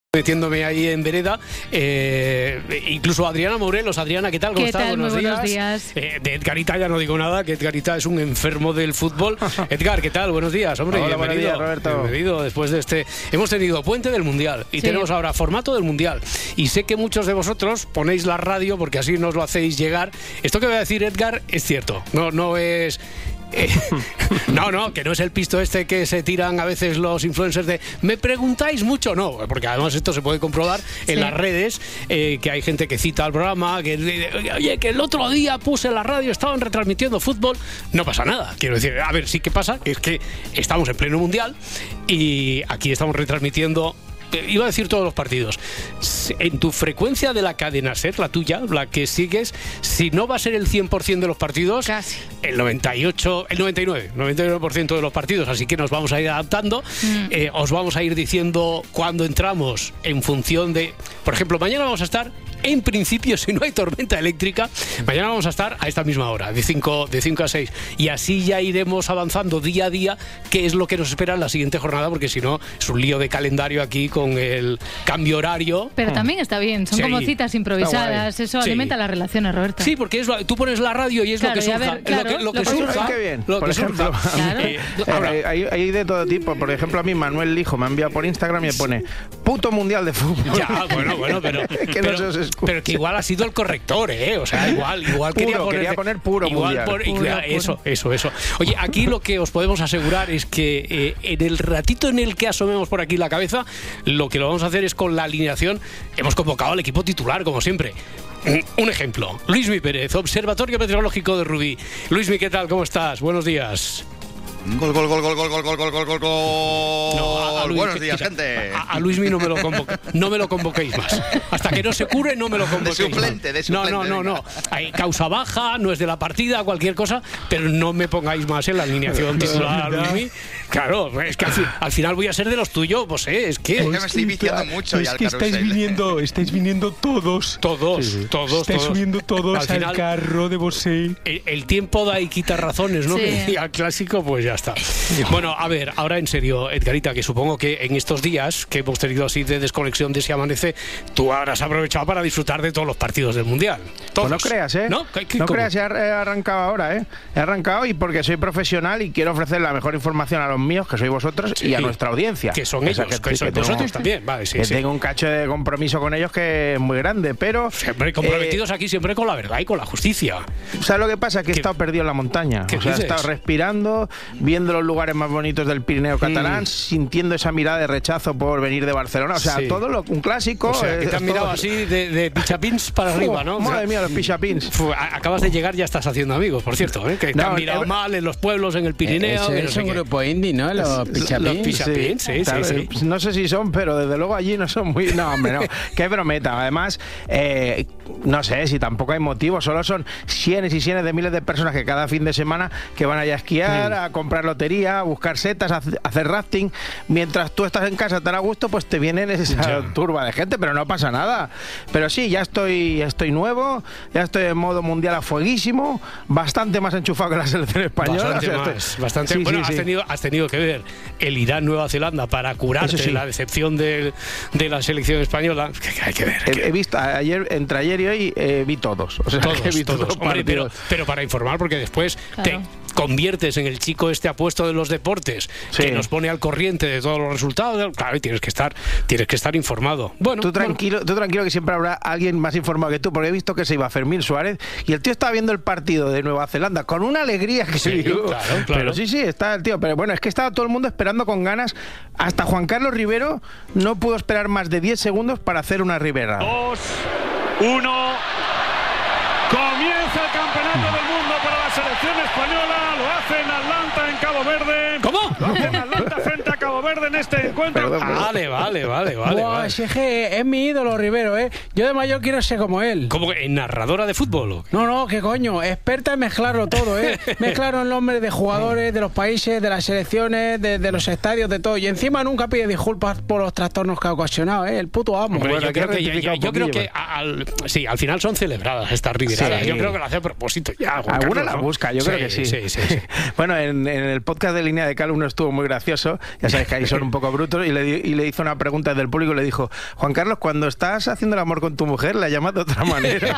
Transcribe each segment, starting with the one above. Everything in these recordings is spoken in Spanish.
Metiéndome ahí en vereda, incluso Adriana Morelos. Adriana, ¿qué tal? ¿Cómo estás? Buenos días. De Edgarita ya no digo nada, que Edgarita es un enfermo del fútbol. Edgar, ¿qué tal? Buenos días, hombre. Hola, Bienvenido. buenos días, Roberto. Bienvenido después de este. Hemos tenido puente del Mundial y tenemos ahora formato del Mundial. Y sé que muchos de vosotros ponéis la radio porque así nos lo hacéis llegar. Esto que voy a decir, Edgar, es cierto. No es... No, que no es el pisto este que se tiran a veces los influencers de me preguntáis mucho, no, porque además esto se puede comprobar en las redes, que hay gente que cita al programa, oye, que el otro día puse la radio, estaban retransmitiendo fútbol. No pasa nada, quiero decir, a ver, sí que pasa, es que estamos en pleno Mundial y aquí estamos retransmitiendo, iba a decir todos los partidos. En tu frecuencia de la cadena SER, la tuya, la que sigues, si no va a ser el 100% de los partidos, casi el 99% de los partidos, así que nos vamos a ir adaptando. Os vamos a ir diciendo cuando entramos en función de, por ejemplo, mañana vamos a estar, en principio, si no hay tormenta eléctrica, mañana vamos a estar a esta misma hora, de 5 a 6, y así ya iremos avanzando día a día qué es lo que nos espera en la siguiente jornada, porque si no es un lío de calendario aquí con el cambio horario. Pero también está bien, son como citas improvisadas, eso alimenta las relaciones, Roberto. Sí, porque tú pones la radio y es lo que surja. Lo que surja. Qué bien. Por ejemplo, hay de todo tipo. Por ejemplo, a mí Manuel Lijo me ha enviado por Instagram y me pone puto mundial de fútbol. Ya, bueno, pero que igual ha sido el corrector, O sea, igual quería poner puro mundial. Eso. Oye, aquí lo que os podemos asegurar es que en el ratito en el que asomemos por aquí la cabeza, lo que lo vamos a hacer es con la alineación. Hemos convocado al equipo titular, como siempre. Un ejemplo, Luismi Pérez, Observatorio Meteorológico de Rubí. Luismi, ¿qué tal? ¿Cómo estás? Buenos días. Gol. No, buenos días, gente. A Luismi no me lo convoquéis más. Hasta que no se cure, no me lo convoquéis. De suplente. No. Hay causa baja, no es de la partida, cualquier cosa, pero no me pongáis más en la alineación titular, Luismi. Claro, es que al final voy a ser de los tuyos, pues es que me estoy viciando mucho ya al carrusel. Estáis viniendo todos. Todos. Estáis subiendo todos al carro de Bosé. El tiempo da y quita razones, ¿no? Sí. Que decía el clásico, pues ya está. Bueno, a ver, ahora en serio, Edgarita, que supongo que en estos días que hemos tenido así de desconexión de Si Amanece, tú habrás aprovechado para disfrutar de todos los partidos del Mundial. Todos. Pues no creas, No creas, he arrancado ahora, He arrancado y porque soy profesional y quiero ofrecer la mejor información a los míos, que sois vosotros, y a nuestra audiencia. Que son ellos, que sois vosotros también. Vale, sí. Tengo un cacho de compromiso con ellos que es muy grande, pero... Siempre comprometidos aquí, siempre con la verdad y con la justicia. ¿Sabes lo que pasa? Que he estado perdido en la montaña. He estado respirando, viendo los lugares más bonitos del Pirineo catalán, sintiendo esa mirada de rechazo por venir de Barcelona. O sea, un clásico. O sea, que te han mirado así de pichapins para arriba, ¿no? Madre mía, los pichapins. Acabas de llegar, ya estás haciendo amigos, por cierto, que te han mirado mal en los pueblos, en el Pirineo. Es un grupo indie, ¿no? Los pichapins. Sí. No sé si son, pero desde luego allí no son muy... No, hombre, no. Qué brometa. Además, no sé si tampoco hay motivo. Solo son cientos y cientos de miles de personas que cada fin de semana que van allá a esquiar, a comprar lotería, a buscar setas, a hacer rafting. Mientras tú estás en casa tan a gusto, pues te vienen esa turba de gente, pero no pasa nada. Pero sí, ya estoy nuevo, ya estoy en modo mundial a fueguísimo, bastante más enchufado que la selección española. Bastante. Bueno, has tenido que ver el Irán-Nueva Zelanda para curarte la decepción de la selección española. Hay que ver. He visto entre ayer y hoy vi todos. O sea, todos. Hombre, pero para informar, porque después te conviertes en el chico apuesto de los deportes que nos pone al corriente de todos los resultados. Claro, y tienes que estar informado. Bueno, tú tranquilo que siempre habrá alguien más informado que tú, porque he visto que se iba Fermín Suárez y el tío estaba viendo el partido de Nueva Zelanda con una alegría que se dio. Claro. Pero sí, está el tío. Pero bueno, es que estaba todo el mundo esperando con ganas. Hasta Juan Carlos Rivero no pudo esperar más de 10 segundos para hacer una Rivera. 2, 1. Comienza el campeonato del mundo para la selección española. Lo hace en Atlanta, en Cabo Verde. ¿Cómo? Lo hace en Atlanta frente a Cabo Verde en este encuentro. Vale. Si es mi ídolo, Rivero, Yo de mayor quiero ser como él. ¿Cómo que narradora de fútbol? No, qué coño. Experta en mezclarlo todo, Mezclaron el nombre de jugadores, de los países, de las selecciones, de los estadios, de todo. Y encima nunca pide disculpas por los trastornos que ha ocasionado, El puto amo. Hombre, yo creo que al final son celebradas estas Riveradas. Yo creo que lo hace a propósito ya. Alguna la busca, yo creo que sí. Sí. Bueno, en el podcast de Línea de Cal uno estuvo muy gracioso. Ya sabes que ahí son un poco brutos, y le hizo una pregunta del público y le dijo: Juan Carlos, cuando estás haciendo el amor con tu mujer, la llamas de otra manera.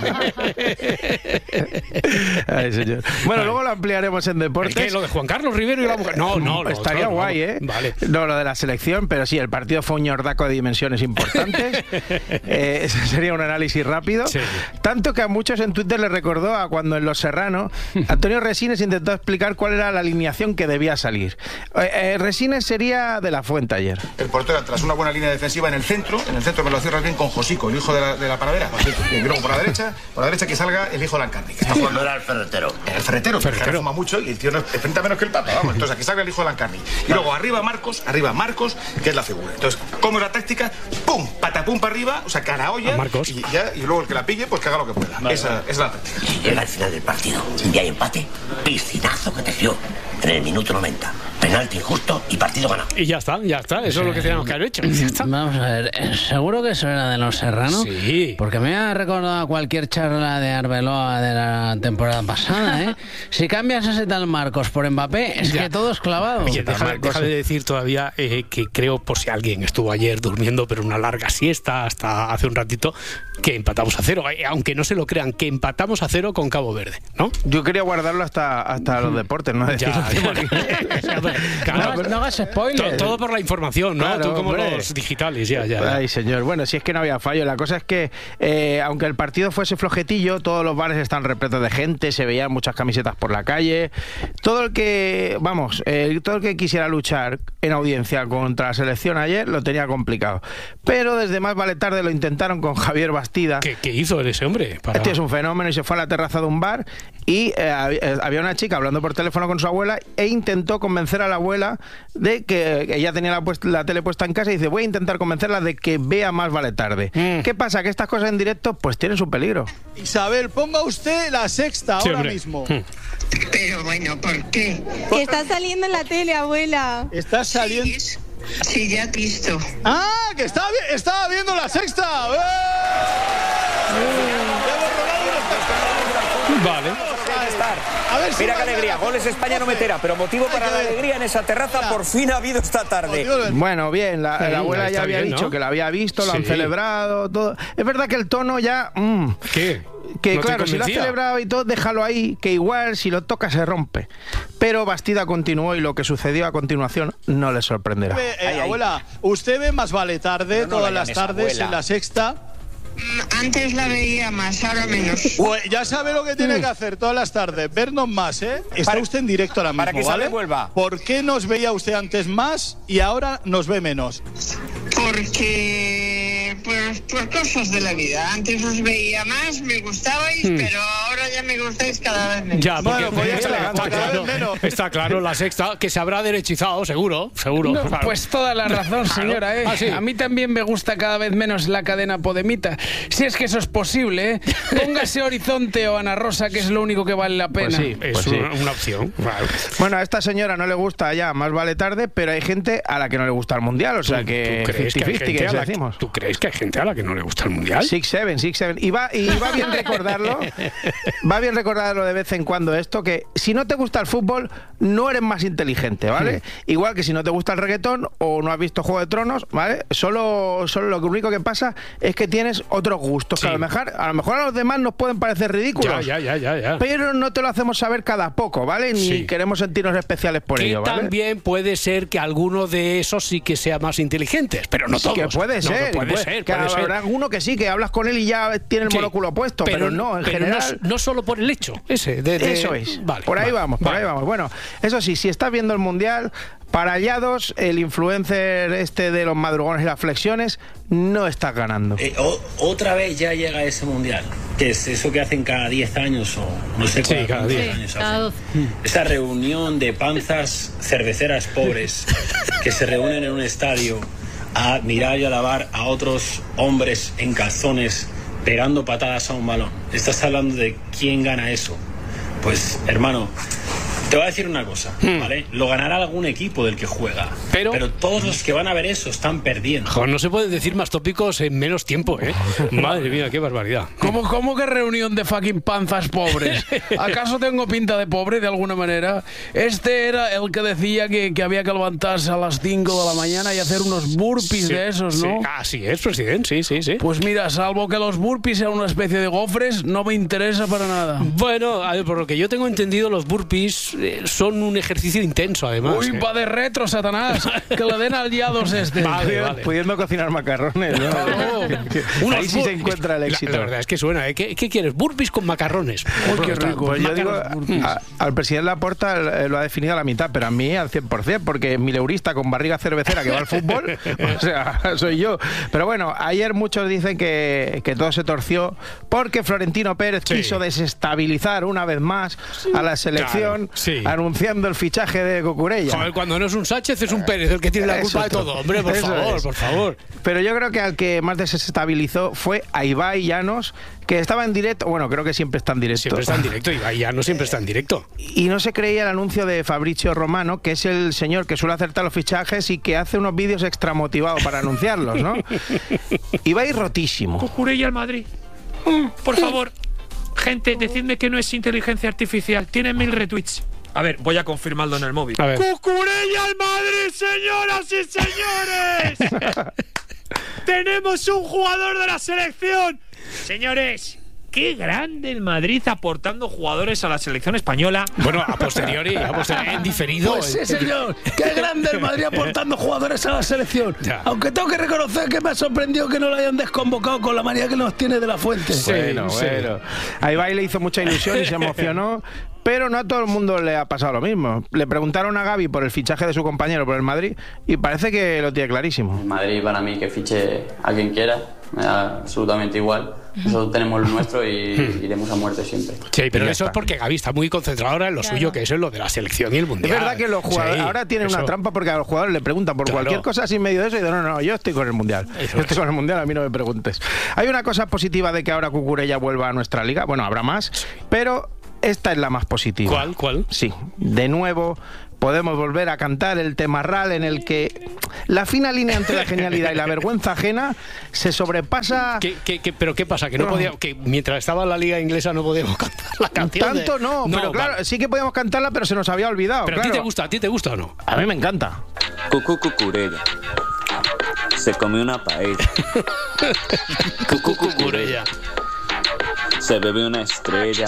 Ay, señor. Bueno, luego lo ampliaremos en deportes. ¿Qué? ¿Lo de Juan Carlos Rivero y la mujer? No, estaría guay, ¿eh? Vale. No, lo de la selección, pero sí, el partido fue un ñordaco de dimensiones importantes. Ese sería un análisis rápido. Sí. Tanto que a muchos en Twitter les recordó a cuando en Los Serrano Antonio Resines intentó explicar cuál era la alineación que debía salir. Resines sería de la Fuente ayer. El portero, tras una buena línea defensiva en el centro me lo cierras bien con Josico, el hijo de la paradera. Y luego por la derecha que salga el hijo de Lancarni, que está jugando. Era el ferretero. El ferretero, que fuma mucho y el tío no enfrenta menos que el Papa, vamos. Entonces aquí salga el hijo de Lancarni. Y luego arriba Marcos, que es la figura. Entonces, ¿cómo es la táctica? ¡Pum! Patapum para arriba, o sea, cara olla. Y luego el que la pille, pues que haga lo que pueda. Vale, esa es la táctica. Y llega al final del partido y hay empate, piscinazo que te dio en el minuto 90. Penalti injusto y partido ganado. Y ya está. Eso es lo que teníamos que haber hecho. Ya está. Vamos a ver, ¿seguro que eso era de Los Serrano? Sí. Porque me ha recordado a cualquier charla de Arbeloa de la temporada pasada, ¿eh? Si cambias a ese tal Marcos por Mbappé, es que todo es clavado. Oye, deja de decir todavía que creo, por si alguien estuvo ayer durmiendo, pero una larga siesta hasta hace un ratito, que empatamos a 0. Aunque no se lo crean, que empatamos a 0 con Cabo Verde, ¿no? Yo quería guardarlo hasta los deportes, ¿no? Claro, no hagas spoilers. Todo por la información, ¿no? Claro, tú como hombre. los digitales, ya. Ay, señor. Bueno, si es que no había fallo. La cosa es que, aunque el partido fuese flojetillo, todos los bares están repletos de gente, se veían muchas camisetas por la calle. Todo el que quisiera luchar en audiencia contra la selección ayer lo tenía complicado. Pero desde más vale tarde lo intentaron con Javier Bastida. ¿Qué hizo ese hombre? Este es un fenómeno y se fue a la terraza de un bar y había una chica hablando por teléfono con su abuela e intentó convencer a la abuela de que ella tenía la tele puesta en casa y dice: voy a intentar convencerla de que vea Más vale tarde. ¿Qué pasa? Que estas cosas en directo pues tienen su peligro. Isabel, ponga usted La Sexta ahora mismo. Pero bueno, ¿por qué? Que está saliendo en la tele, abuela. ¿Está saliendo? Sí, ya he visto. ¡Ah! ¡Que estaba viendo La Sexta! Vale. A ver, mira qué alegría, goles España no meterá, pero motivo para la alegría en esa terraza por fin ha habido esta tarde. Bueno, bien, la abuela ya había dicho que la había visto, lo han celebrado, todo. Es verdad que el tono ya... ¿Qué? Que ¿No claro, si lo has celebrado y todo, déjalo ahí, que igual si lo toca se rompe. Pero Bastida continuó y lo que sucedió a continuación no le sorprenderá. Abuela, ¿usted ve Más vale tarde todas las tardes en La Sexta? Antes la veía más, ahora menos. Pues ya sabe lo que tiene que hacer todas las tardes, vernos más, ¿eh? Está usted en directo ahora mismo, para que ¿vale? vuelva. ¿Por qué nos veía usted antes más y ahora nos ve menos? Porque, pues, por cosas de la vida. Antes os veía más, me gustabais, pero ahora ya me gustáis cada vez menos. Ya, porque está claro, La Sexta, que se habrá derechizado, seguro. No, claro. Pues toda la razón, señora, ¿eh? ¿Sí? A mí también me gusta cada vez menos la cadena Podemita. Si es que eso es posible, ¿eh? Póngase Horizonte o Ana Rosa, que es lo único que vale la pena. Pues sí, es una opción. Claro. Bueno, a esta señora no le gusta ya Más vale tarde, pero hay gente a la que no le gusta el Mundial, o sea que... ¿Tú crees que hay gente a la que no le gusta el Mundial? 6-7. Y va bien recordarlo. Va bien recordarlo de vez en cuando esto, que si no te gusta el fútbol, no eres más inteligente, ¿vale? Igual que si no te gusta el reggaetón o no has visto Juego de Tronos, ¿vale? Solo lo único que pasa es que tienes otros gustos, que a lo mejor a los demás nos pueden parecer ridículos. Ya. Pero no te lo hacemos saber cada poco, ¿vale? Ni queremos sentirnos especiales por ello, ¿vale? También puede ser que alguno de esos sí que sea más inteligentes, pero no todos. Que puede ser. Que habrá alguno que sí, que hablas con él y ya tiene el monóculo puesto, pero no, en general... No solo por el hecho ese. Eso es. Vale, por ahí vamos. Bueno, eso sí, si estás viendo el Mundial, para Llados, el influencer este de los madrugones y las flexiones, no estás ganando. Otra vez ya llega ese Mundial, que es eso que hacen cada 10 años o no sé cada 10 años. Esa reunión de panzas cerveceras pobres que se reúnen en un estadio a admirar y alabar a otros hombres en calzones pegando patadas a un balón. Estás hablando de quién gana eso. Pues, hermano, Te voy a decir una cosa, ¿vale? Lo ganará algún equipo del que juega. Pero todos los que van a ver eso están perdiendo. Joder, no se pueden decir más tópicos en menos tiempo, ¿eh? Madre mía, qué barbaridad. ¿Cómo que reunión de fucking panzas pobres? ¿Acaso tengo pinta de pobre de alguna manera? Este era el que decía que había que levantarse a las 5 de la mañana y hacer unos burpees de esos, ¿no? Sí. Así es, presidente, sí. Pues mira, salvo que los burpees sean una especie de gofres, no me interesa para nada. Bueno, a ver, por lo que yo tengo entendido, los burpees son un ejercicio intenso, además. Uy, va de retro, Satanás. Que le den al Yados este. Vale. Pudiendo cocinar macarrones, ¿no? Ahí sí se encuentra el éxito. La verdad es que suena, ¿eh? ¿Qué quieres? Burpees con macarrones. Uy, qué rico. Pues yo digo, al presidente Laporta lo ha definido a la mitad, pero a mí al 100%, porque mileurista con barriga cervecera que va al fútbol, o sea, soy yo. Pero bueno, ayer muchos dicen que todo se torció porque Florentino Pérez quiso desestabilizar una vez más a la selección, anunciando el fichaje de Cucurella. Joder, cuando no es un Sánchez es un Pérez el que tiene la culpa de todo. Hombre, por favor. Pero yo creo que al que más desestabilizó fue a Ibai Llanos, que estaba en directo. Bueno, creo que siempre está en directo. Siempre está en directo, Ibai Llanos siempre está en directo. Y no se creía el anuncio de Fabrizio Romano, que es el señor que suele acertar los fichajes y que hace unos vídeos extramotivados para anunciarlos, ¿no? Ibai rotísimo. Cucurella al Madrid. Por favor, gente, decidme que no es inteligencia artificial. Tiene 1000 retweets. A ver, voy a confirmarlo en el móvil. ¡Cucurella al Madrid, señoras y señores! ¡Tenemos un jugador de la selección! Señores, qué grande el Madrid aportando jugadores a la selección española. Bueno, a posteriori, en diferido. Pues sí, señor. Qué grande el Madrid aportando jugadores a la selección. Ya. Aunque tengo que reconocer que me ha sorprendido que no lo hayan desconvocado con la manía que nos tiene de la Fuente. Bueno. A Ibai le hizo mucha ilusión y se emocionó. Pero no a todo el mundo le ha pasado lo mismo. Le preguntaron a Gavi por el fichaje de su compañero por el Madrid y parece que lo tiene clarísimo. El Madrid, para mí, que fiche a quien quiera, me da absolutamente igual. Nosotros tenemos lo nuestro y iremos a muerte siempre. Sí, pero eso es porque Gavi está muy concentrado ahora en lo suyo, que eso es lo de la selección y el Mundial. Es verdad que los jugadores ahora tienen una trampa porque a los jugadores le preguntan por cualquier cosa así en medio de eso y dicen, no, yo estoy con el Mundial. Yo estoy con el Mundial, a mí no me preguntes. Hay una cosa positiva de que ahora Cucurella vuelva a nuestra liga. Bueno, habrá más, pero esta es la más positiva. ¿Cuál? Sí, de nuevo podemos volver a cantar el temarral en el que la fina línea entre la genialidad y la vergüenza ajena se sobrepasa. ¿Pero qué pasa? ¿Que no podía, que mientras estaba en la liga inglesa no podíamos cantar la canción? Tanto no, pero claro, sí que podíamos cantarla, pero se nos había olvidado. ¿Pero claro. a ti te gusta o no? A mí me encanta. Cucurella se comió una paella. Cucurella se bebe una estrella.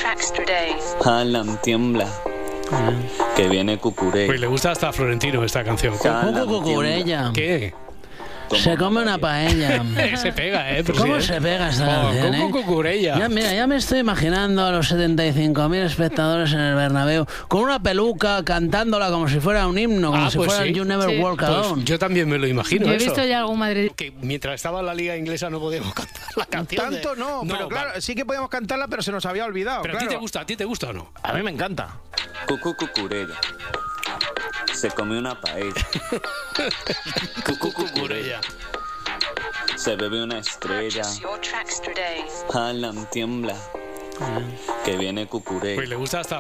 Alan tiembla. Que viene Cucurella. Pues le gusta hasta a Florentino esta canción. Cucurella. ¿Qué? Se come una paella. Se pega, ¿Cómo se pega esta canción, Cucurella. Ya me estoy imaginando a los 75.000 espectadores en el Bernabéu con una peluca cantándola como si fuera un himno, como si fuera You Never Walk Alone. Pues yo también me lo imagino. Yo he visto ya algún Madrid. Que mientras estaba en la liga inglesa no podíamos cantar la canción. Tanto no, pero claro, sí que podíamos cantarla, pero se nos había olvidado. Pero claro. ¿a ti te gusta o no? A mí me encanta. Cucurella se comió una paella. Cucurella se bebe una estrella. Alan tiembla. Que viene Cucurella. Pues le gusta hasta